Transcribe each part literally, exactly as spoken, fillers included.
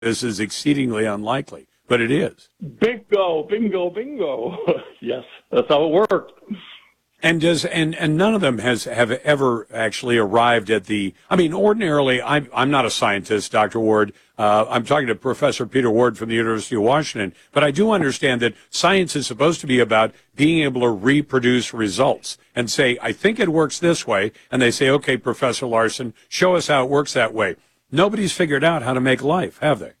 this is exceedingly unlikely, but it is. Bingo, bingo, bingo. Yes, that's how it worked. And does and, and none of them has have ever actually arrived at the. I mean, ordinarily, I'm I'm not a scientist, Doctor Ward. Uh, I'm talking to Professor Peter Ward from the University of Washington, but I do understand that science is supposed to be about being able to reproduce results and say, I think it works this way, and they say, okay, Professor Larson, show us how it works that way. Nobody's figured out how to make life, have they?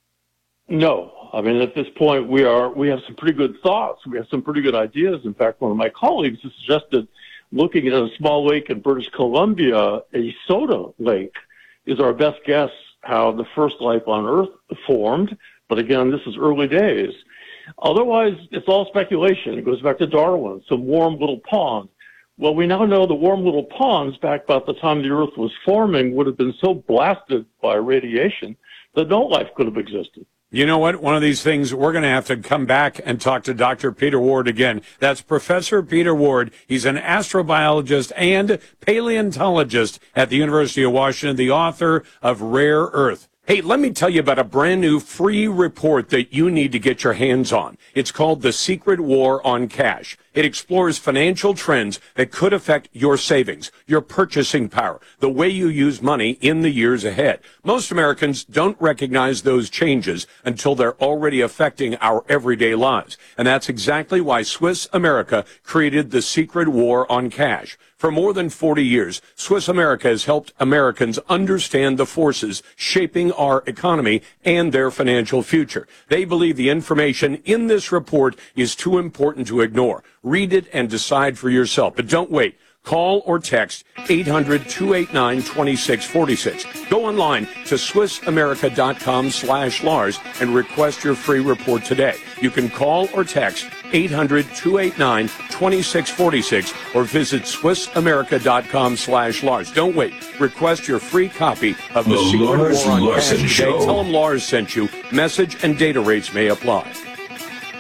No. I mean, at this point, we are we have some pretty good thoughts. We have some pretty good ideas. In fact, one of my colleagues has suggested looking at a small lake in British Columbia, a soda lake, is our best guess how the first life on Earth formed. But again, this is early days. Otherwise, it's all speculation. It goes back to Darwin, some warm little pond. Well, we now know the warm little ponds back about the time the Earth was forming would have been so blasted by radiation that no life could have existed. You know what? One of these things, we're going to have to come back and talk to Doctor Peter Ward again. That's Professor Peter Ward. He's an astrobiologist and paleontologist at the University of Washington, the author of Rare Earth. Hey, let me tell you about a brand new free report that you need to get your hands on. It's called The Secret War on Cash. It explores financial trends that could affect your savings, your purchasing power, the way you use money in the years ahead. Most Americans don't recognize those changes until they're already affecting our everyday lives. And that's exactly why Swiss America created The Secret War on Cash. For more than forty years, Swiss America has helped Americans understand the forces shaping our economy and their financial future. They believe the information in this report is too important to ignore. Read it and decide for yourself. But don't wait. Call or text eight hundred, two eight nine, two six four six. Go online to swiss america dot com slash Lars and request your free report today. You can call or text eight hundred, two eight nine, two six four six or visit swiss america dot com slash Lars. Don't wait. Request your free copy of The, the Secret Lars War on Larson Cash Show. today. Tell them Lars sent you. Message and data rates may apply.